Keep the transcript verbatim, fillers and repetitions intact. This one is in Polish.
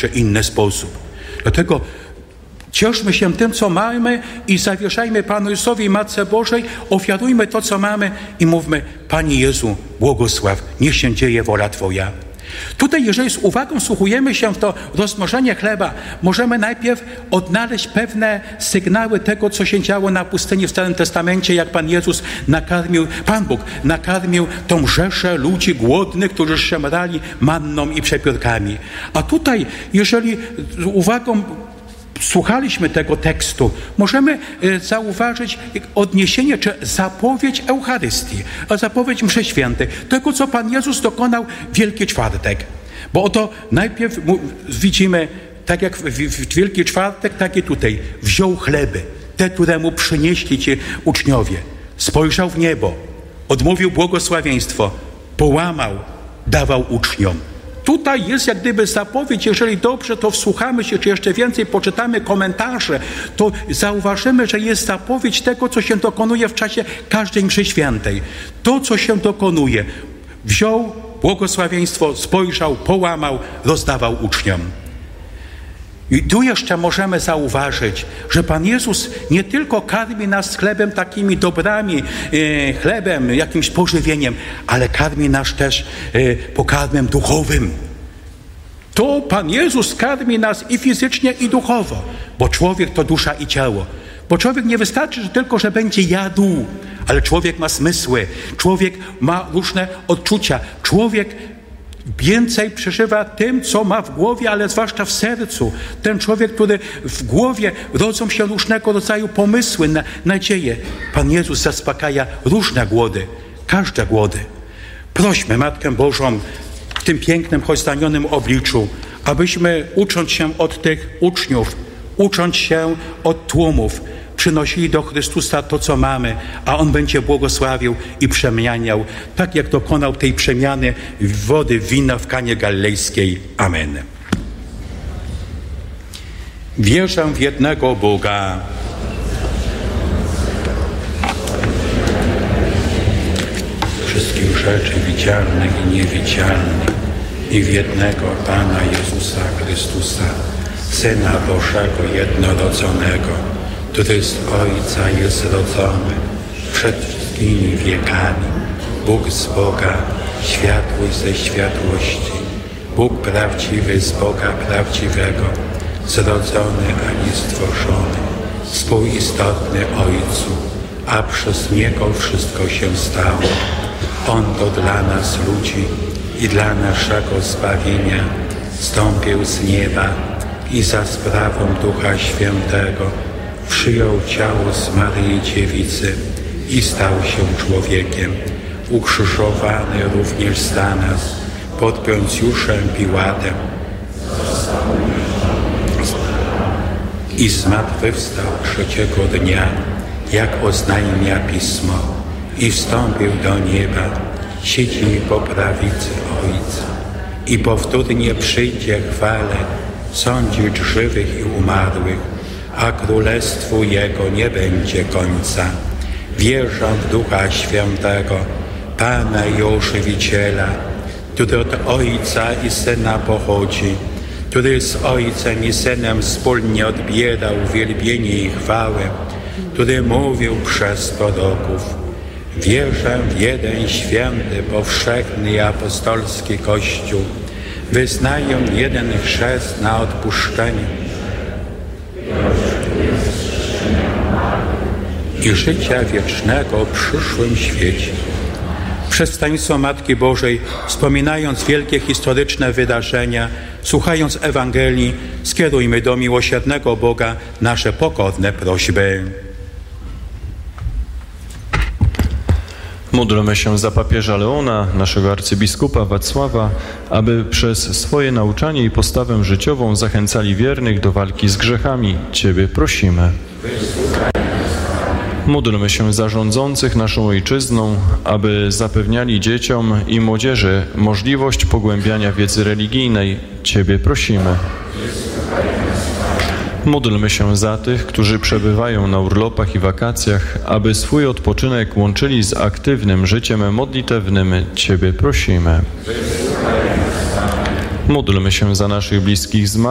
czy inny sposób. Dlatego cieszmy się tym, co mamy i zawieszajmy Panu Jezusowi i Matce Bożej, ofiarujmy to, co mamy i mówmy: Panie Jezu, błogosław, niech się dzieje wola Twoja. Tutaj, jeżeli z uwagą wsłuchujemy się w to rozmnożenie chleba, możemy najpierw odnaleźć pewne sygnały tego, co się działo na pustyni w Starym Testamencie, jak Pan Jezus nakarmił, Pan Bóg nakarmił tą rzeszę ludzi głodnych, którzy szemrali manną i przepiórkami. A tutaj, jeżeli z uwagą słuchaliśmy tego tekstu, możemy zauważyć odniesienie czy zapowiedź Eucharystii, a zapowiedź mszy świętej, tego, co Pan Jezus dokonał w Wielki Czwartek. Bo oto najpierw widzimy, tak jak w Wielki Czwartek, tak i tutaj, wziął chleby, te, które mu przynieśli ci uczniowie, spojrzał w niebo, odmówił błogosławieństwo, połamał, dawał uczniom. Tutaj jest jak gdyby zapowiedź, jeżeli dobrze to wsłuchamy się, czy jeszcze więcej poczytamy komentarze, to zauważymy, że jest zapowiedź tego, co się dokonuje w czasie każdej mszy świętej. To, co się dokonuje, wziął błogosławieństwo, spojrzał, połamał, rozdawał uczniom. I tu jeszcze możemy zauważyć, że Pan Jezus nie tylko karmi nas chlebem, takimi dobrami, e, chlebem, jakimś pożywieniem, ale karmi nas też e, pokarmem duchowym. To Pan Jezus karmi nas i fizycznie, i duchowo, bo człowiek to dusza i ciało. Bo człowiek nie wystarczy, że tylko, że będzie jadł, ale człowiek ma zmysły, człowiek ma różne odczucia, człowiek więcej przeżywa tym, co ma w głowie, ale zwłaszcza w sercu. Ten człowiek, który w głowie rodzą się różnego rodzaju pomysły, na, nadzieje. Pan Jezus zaspokaja różne głody, każde głody. Prośmy Matkę Bożą w tym pięknym, choć zdanionym obliczu, abyśmy, ucząc się od tych uczniów, ucząc się od tłumów, przynosili do Chrystusa to, co mamy, a On będzie błogosławił i przemieniał, tak jak dokonał tej przemiany wody w wino w Kanie Galilejskiej. Amen. Wierzę w jednego Boga, wszystkich rzeczy widzialnych i niewidzialnych, i w jednego Pana Jezusa Chrystusa, Syna Bożego jednorodzonego, który z Ojca jest rodzony przed wszystkimi wiekami, Bóg z Boga, światłość ze światłości, Bóg prawdziwy z Boga prawdziwego, zrodzony, a nie stworzony, współistotny Ojcu, a przez Niego wszystko się stało. On to dla nas ludzi i dla naszego zbawienia zstąpił z nieba i za sprawą Ducha Świętego przyjął ciało z Maryi Dziewicy i stał się człowiekiem, ukrzyżowany również za nas pod Pącjuszem Piłatem i zmartwychwstał trzeciego dnia, jak oznajmia Pismo, i wstąpił do nieba, siedzi po prawicy Ojca i powtórnie przyjdzie chwale sądzić żywych i umarłych, a królestwu Jego nie będzie końca. Wierzę w Ducha Świętego, Pana i Ożywiciela, który od Ojca i Syna pochodzi, który z Ojcem i Synem wspólnie odbierał wielbienie i chwałę, który mówił przez proroków. Wierzę w jeden święty, powszechny i apostolski Kościół, wyznaję jeden chrzest na odpuszczenie i życia wiecznego w przyszłym świecie. Przedstawieństwo Matki Bożej, wspominając wielkie historyczne wydarzenia, słuchając Ewangelii, skierujmy do miłosiernego Boga nasze pokorne prośby. Módlmy się za papieża Leona, naszego arcybiskupa Wacława, aby przez swoje nauczanie i postawę życiową zachęcali wiernych do walki z grzechami. Ciebie prosimy. Módlmy się za rządzących naszą ojczyzną, aby zapewniali dzieciom i młodzieży możliwość pogłębiania wiedzy religijnej. Ciebie prosimy. Módlmy się za tych, którzy przebywają na urlopach i wakacjach, aby swój odpoczynek łączyli z aktywnym życiem modlitewnym. Ciebie prosimy. Módlmy się za naszych bliskich zmarłych.